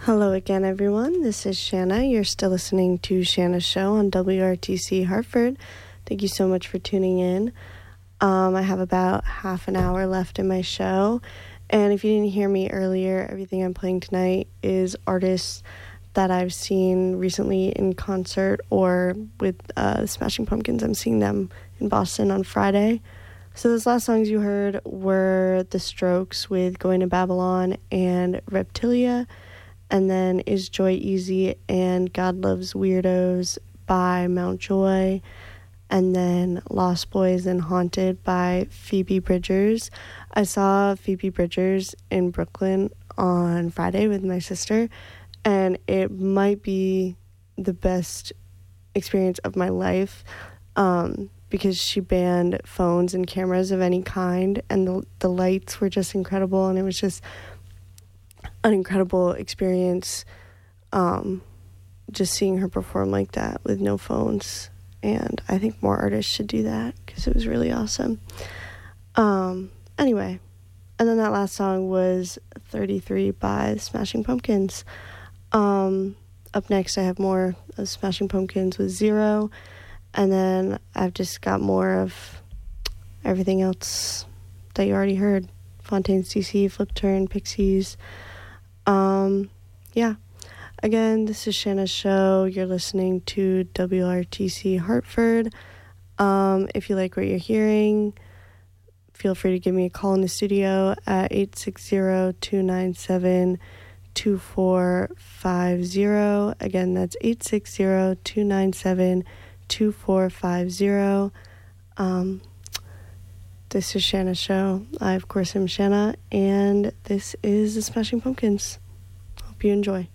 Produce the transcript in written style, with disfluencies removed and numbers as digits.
Hello again, everyone. This is Shanna. You're still listening to Shanna's Show on WRTC Hartford. Thank you so much for tuning in. I have about half an hour left in my show. And if you didn't hear me earlier, everything I'm playing tonight is artists that I've seen recently in concert or with Smashing Pumpkins. I'm seeing them in Boston on Friday. So those last songs you heard were The Strokes with Going to Babylon and Reptilia. And then Is Joy Easy and God Loves Weirdos by Mount Joy. And then Lost Boys and Haunted by Phoebe Bridgers. I saw Phoebe Bridgers in Brooklyn on Friday with my sister, and it might be the best experience of my life because she banned phones and cameras of any kind, and the lights were just incredible, and it was just an incredible experience just seeing her perform like that with no phones. And I think more artists should do that because it was really awesome. Anyway, and then that last song was 33 by Smashing Pumpkins. Up next I have more of Smashing Pumpkins with Zero, and then I've just got more of everything else that you already heard. Fontaines DC, Flip Turn, Pixies. Yeah. Again, this is Shanna's Show. You're listening to WRTC Hartford. If you like what you're hearing, feel free to give me a call in the studio at 860-297-2450. Again, that's 860-297-2450. This is Shanna's Show. I, of course, am Shanna, and this is the Smashing Pumpkins. Hope you enjoy.